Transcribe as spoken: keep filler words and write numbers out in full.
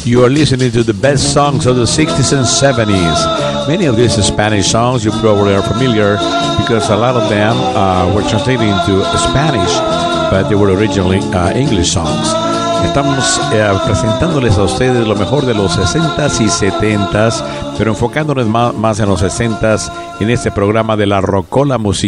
You are listening to the best songs of the sixties and seventies. Many of these Spanish songs you probably are familiar because a lot of them uh, were translated into Spanish, but they were originally uh, English songs. Estamos eh, presentándoles a ustedes lo mejor de los sesentas y setentas, pero enfocándonos más, más en los sesentas en este programa de la Rocola Musical.